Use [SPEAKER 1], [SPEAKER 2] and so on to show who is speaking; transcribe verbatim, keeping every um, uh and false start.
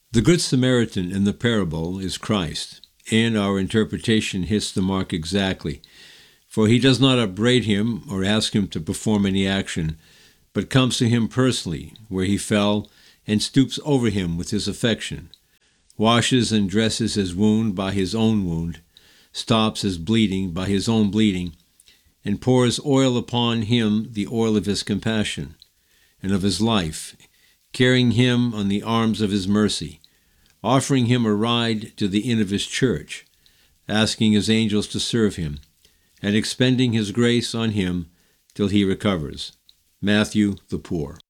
[SPEAKER 1] The Good Samaritan in the parable is Christ, and our interpretation hits the mark exactly. For he does not upbraid him or ask him to perform any action, but comes to him personally, where he fell, and stoops over him with his affection, washes and dresses his wound by his own wound, stops his bleeding by his own bleeding, and pours oil upon him, the oil of his compassion and of his life, carrying him on the arms of his mercy, offering him a ride to the inn of his church, asking his angels to serve him, and expending his grace on him till he recovers. Matthew the Poor.